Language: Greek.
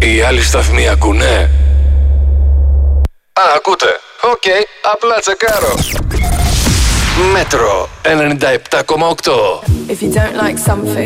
Οι άλλοι σταθμοί ακούνε? Α, ακούτε. Οκ, απλά τσεκάρω. Μέτρο 97,8. If you don't like something